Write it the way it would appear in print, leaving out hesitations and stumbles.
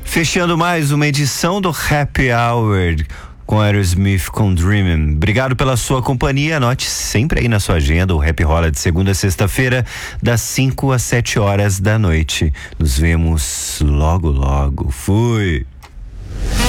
Fechando mais uma edição do Happy Hour com Aerosmith com Dreamin'. Obrigado pela sua companhia. Anote sempre aí na sua agenda o Happy Rola de segunda a sexta-feira, das 5 às 7 horas da noite. Nos vemos logo, logo. Fui!